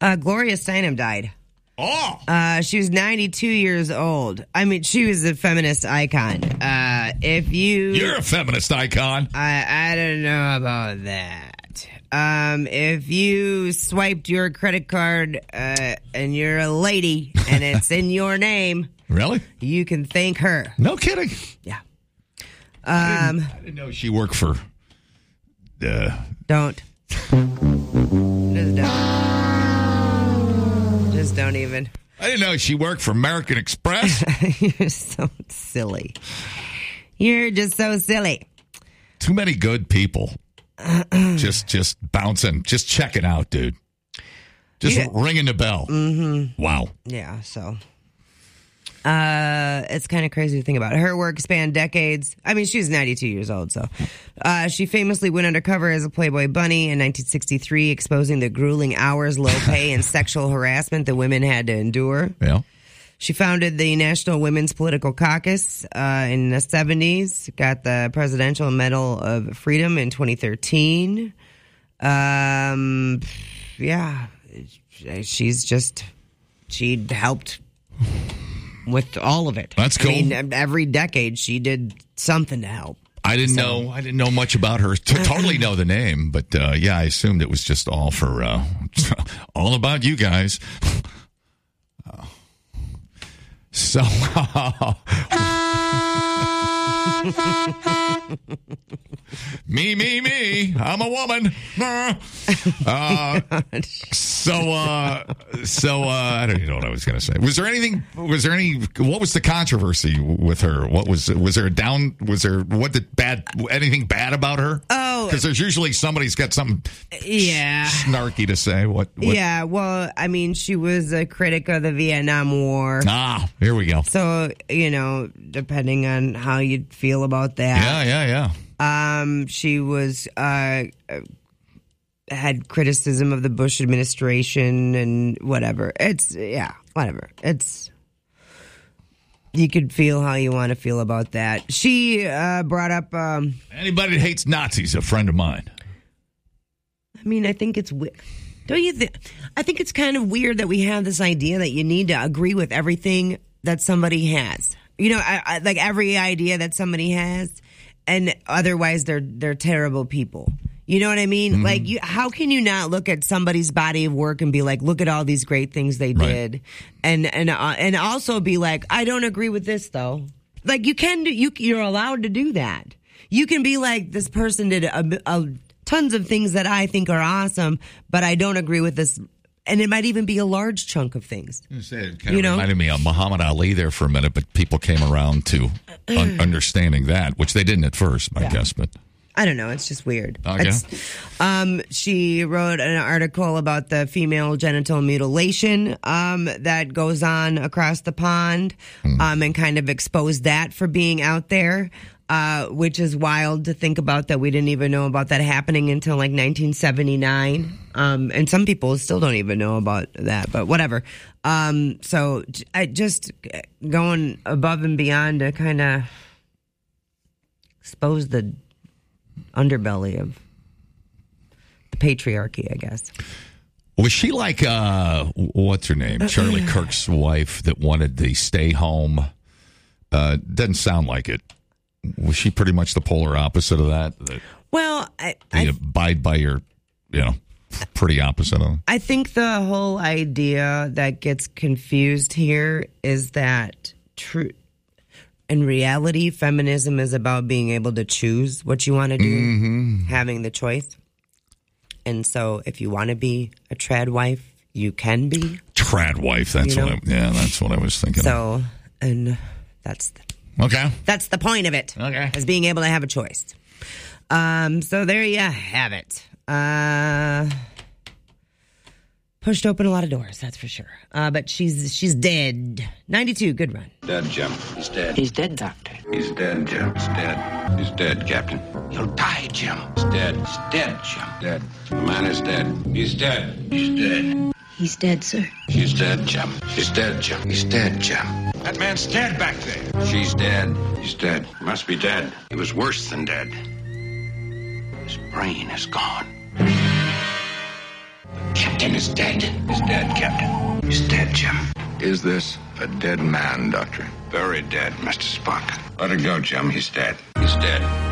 Gloria Steinem died. Oh! She was 92 years old. I mean, she was a feminist icon. You're a feminist icon. I don't know about that. If you swiped your credit card and you're a lady and it's in your name, really, you can thank her. No kidding. Yeah. I didn't know she worked for. Don't. Just don't even. I didn't know she worked for American Express. You're so silly. You're just so silly. Too many good people. just bouncing, just checking out, dude. Just ringing the bell. Mm-hmm. Wow. Yeah, so it's kind of crazy to think about. Her work spanned decades. I mean, she was 92 years old, so she famously went undercover as a Playboy bunny in 1963, exposing the grueling hours, low pay, and sexual harassment that women had to endure. Yeah. She founded the National Women's Political Caucus in the 70s, got the Presidential Medal of Freedom in 2013. Yeah, she helped with all of it. That's cool. I mean, every decade she did something to help. I didn't know much about her. Totally know the name, but yeah, I assumed it was just all for all about you guys. So, me, I'm a woman. So I don't even know what I was going to say. What was the controversy with her? Anything bad about her? Oh. Because there's usually somebody's got something snarky to say. What? Yeah, well, I mean, she was a critic of the Vietnam War. Here we go. So, depending on how you feel about that. Yeah. She was had criticism of the Bush administration and whatever. Whatever. You could feel how you want to feel about that. She brought up anybody that hates Nazis, a friend of mine. I mean, I think it's weird. Don't you think? I think it's kind of weird that we have this idea that you need to agree with everything that somebody has. I like every idea that somebody has, and otherwise they're terrible people. You know what I mean? Mm-hmm. Like, how can you not look at somebody's body of work and be like, look at all these great things they did, and also be like, I don't agree with this though. Like, you're allowed to do that. You can be like, this person did tons of things that I think are awesome, but I don't agree with this. And it might even be a large chunk of things. It kind of reminded me of Muhammad Ali there for a minute, but people came around to understanding that, which they didn't at first, I guess. But I don't know. It's just weird. Okay. She wrote an article about the female genital mutilation that goes on across the pond and kind of exposed that for being out there. Which is wild to think about, that we didn't even know about that happening until like 1979. And some people still don't even know about that, but whatever. So I just going above and beyond to kind of expose the underbelly of the patriarchy, I guess. Was she like, what's her name? Charlie Kirk's wife that wanted the stay home? Doesn't sound like it. Was she pretty much the polar opposite of that? Well, I abide by your, pretty opposite of it. I think the whole idea that gets confused here is that in reality, feminism is about being able to choose what you want to do, having the choice. And so if you want to be a trad wife, you can be. Trad wife, that's that's what I was thinking. So, and that's that's the point of it. Okay. Is being able to have a choice. So there you have it. Pushed open a lot of doors, that's for sure. But she's dead. 92, good run. Dead, Jim. He's dead. He's dead, Doctor. He's dead, Jim. He's dead. He's dead, Captain. He'll die, Jim. He's dead. He's dead, Jim. Dead. The man is dead. He's dead. He's dead. He's dead, sir. She's dead, Jim. She's dead, Jim. He's dead, Jim. That man's dead back there. She's dead. He's dead. He must be dead. He was worse than dead. His brain is gone. The Captain is dead. He's dead, Captain. He's dead, Jim. Is this a dead man, Doctor? Very dead, Mr. Spock. Let it go, Jim. He's dead. He's dead.